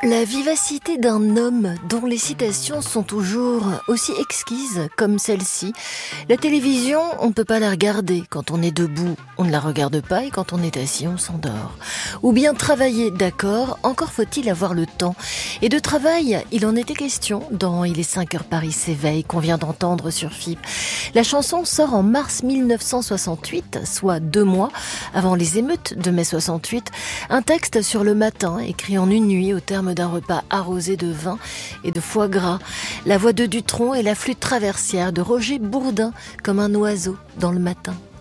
La vivacité d'un homme dont les citations sont toujours aussi exquises comme celle-ci. La télévision, on ne peut pas la regarder. Quand on est debout, on ne la regarde pas et quand on est assis, on s'endort. Ou bien travailler, d'accord, encore faut-il avoir le temps. Et de travail, il en était question dans Il est 5 heures Paris s'éveille qu'on vient d'entendre sur FIP. La chanson sort en mars 1968, soit 2 mois avant les émeutes de mai 68. Un texte sur le matin, écrit en une nuit au terme d'un repas arrosé de vin et de foie gras. La voix de Dutronc et la flûte traversière de Roger Bourdin comme un oiseau dans le matin.